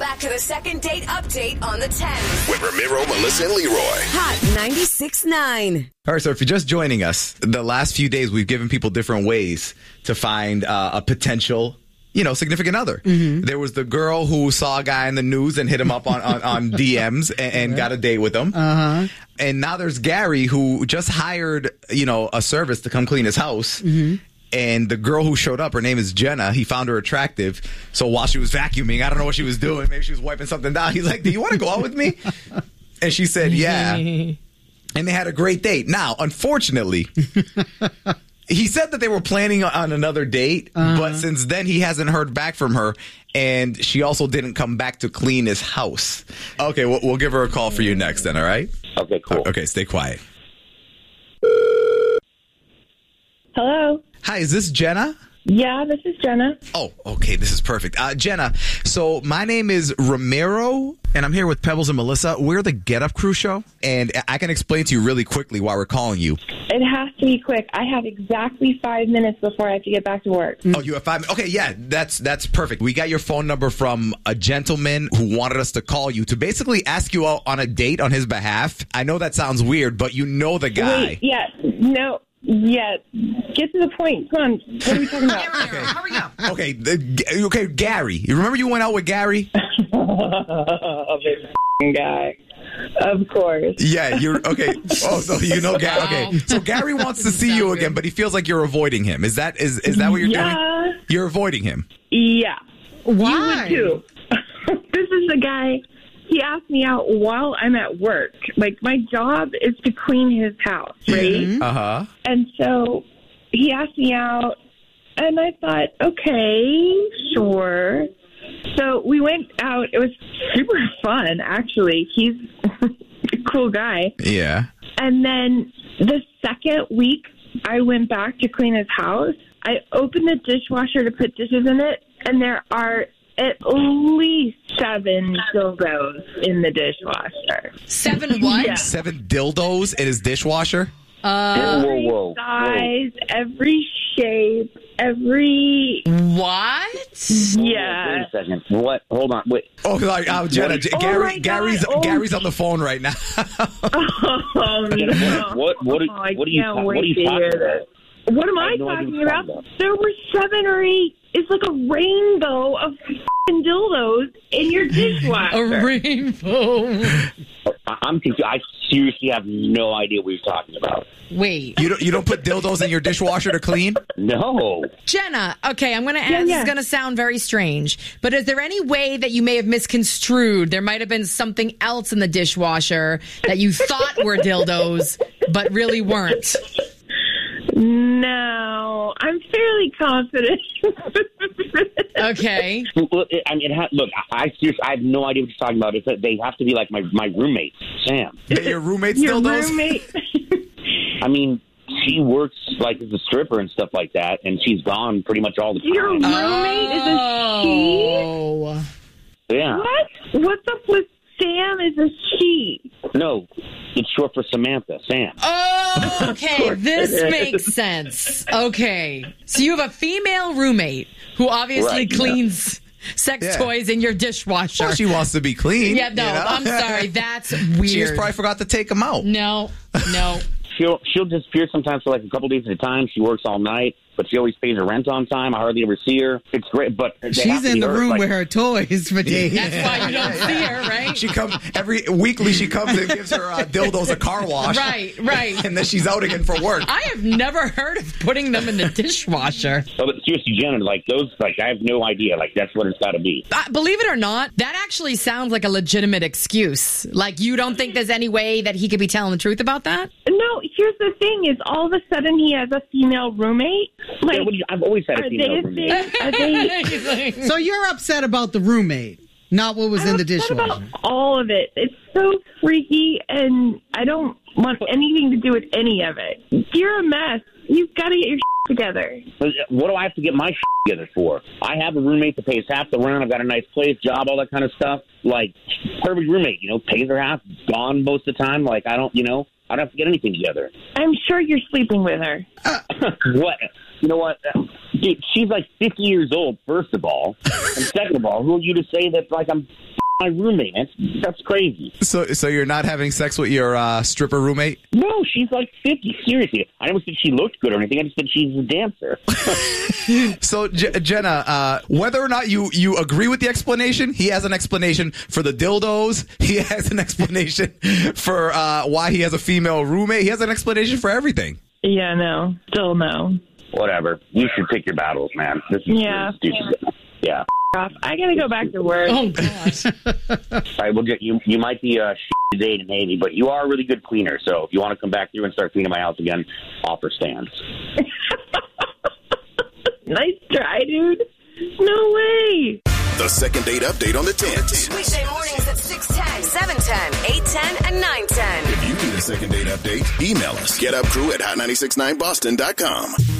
back to the second date update on the 10th. With Ramiro, Melissa, and Leroy. Hot 96.9. All right, so if you're just joining us, the last few days we've given people different ways to find a potential, significant other. Mm-hmm. There was the girl who saw a guy in the news and hit him up on DMs and got a date with him. Uh-huh. And now there's Gary who just hired, a service to come clean his house. Mm-hmm. And the girl who showed up, her name is Jenna. He found her attractive. So while she was vacuuming, I don't know what she was doing. Maybe she was wiping something down. He's like, do you want to go out with me? And she said, yeah. And they had a great date. Now, unfortunately, he said that they were planning on another date, but since then he hasn't heard back from her, and she also didn't come back to clean his house. Okay, we'll give her a call for you next then, all right? Okay, cool. Okay, stay quiet. Hello. Hi, is this Jenna? Yeah, this is Jenna. Oh, okay, this is perfect. Jenna, so my name is Ramiro, and I'm here with Pebbles and Melissa. We're the Get Up Crew show, and I can explain to you really quickly why we're calling you. It has to be quick. I have exactly 5 minutes before I have to get back to work. Oh, you have 5 minutes? Okay, yeah, that's perfect. We got your phone number from a gentleman who wanted us to call you to basically ask you out on a date on his behalf. I know that sounds weird, but you know the guy. Wait, yeah, no. Yeah, get to the point. Come on. What are we talking about? Hurry up. Okay, Gary. You remember you went out with Gary? Big guy. Of course. Yeah, you're okay. Oh, so you know Gary. Okay, so Gary wants to see you again, but he feels like you're avoiding him. Is that what you're doing? You're avoiding him. Yeah. Why? You would too. This is the guy. He asked me out while I'm at work. Like, my job is to clean his house, right? Mm-hmm. Uh-huh. And so he asked me out, and I thought, okay, sure. So we went out. It was super fun, actually. He's a cool guy. Yeah. And then the second week I went back to clean his house, I opened the dishwasher to put dishes in it, and there are at least 7 dildos in the dishwasher. 7 what? Yeah. 7 dildos in his dishwasher? Every size, every shape, every... What? Yeah. Wait a second. What? Hold on. Wait. Oh, like, Jenna, Gary's on the phone right now. Oh, no. What are you talking about? What am I talking about? There were 7 or 8. It's like a rainbow of f***ing dildos in your dishwasher. A rainbow. I'm confused. I seriously have no idea what you're talking about. Wait. You don't put dildos in your dishwasher to clean? No. Jenna, okay, I'm going to ask. This is going to sound very strange, but is there any way that you may have misconstrued? There might have been something else in the dishwasher that you thought were dildos, but really weren't. No, I'm fairly confident. Okay. I mean, look, I seriously, I have no idea what you're talking about. It's that they have to be like my roommate, Sam. Your roommate's Your dildos? roommate. I mean, she works like as a stripper and stuff like that, and she's gone pretty much all the time. Your roommate is a she? Oh. Yeah. What? What's up with Sam is a she? No, it's short for Samantha, Sam. Oh, okay. This makes sense. Okay. So you have a female roommate who obviously cleans sex toys in your dishwasher. Well, she wants to be clean. Yeah, no, I'm sorry. That's weird. She just probably forgot to take them out. No. She'll disappear sometimes for like a couple days at a time. She works all night, but she always pays her rent on time. I hardly ever see her. It's great, but she's in the room with her toys for days. That's why you don't see her, right? She comes weekly. She comes and gives her dildos a car wash. Right. And then she's out again for work. I have never heard of putting them in the dishwasher. Oh, but seriously, Jenna, like those, like I have no idea. Like that's what it's got to be. Believe it or not, that actually sounds like a legitimate excuse. Like you don't think there's any way that he could be telling the truth about that? No, here's the thing: is all of a sudden he has a female roommate. Like, I've always had a female roommate. Are they? So you're upset about the roommate, not what was in the dishwasher. About all of it. It's so freaky, and I don't want anything to do with any of it. You're a mess. You've got to get your together. What do I have to get my together for? I have a roommate that pays half the rent. I've got a nice place, job, all that kind of stuff. Like, perfect roommate, pays her half, gone most of the time. Like, I don't, I don't have to get anything together. I'm sure you're sleeping with her. What? You know what? Dude, she's like 50 years old, first of all. And second of all, who are you to say that, like, I'm my roommate? That's crazy. So you're not having sex with your stripper roommate? No, she's like 50. Seriously. I never said she looked good or anything. I just said she's a dancer. So, Jenna, whether or not you agree with the explanation, he has an explanation for the dildos. He has an explanation for why he has a female roommate. He has an explanation for everything. Yeah, no. Still no. Whatever. You should pick your battles, man. This is really stupid. Yeah. I gotta go back to work. Oh, gosh. All right, well, you might be a date maybe, but you are a really good cleaner. So if you want to come back through and start cleaning my house again, offer stands. Nice try, dude. No way. The second date update on the 10s. Weekday mornings at 6:10, 7:10, 8:10, and 9:10. If you need a second date update, email us. GetUpCrew@hot969boston.com.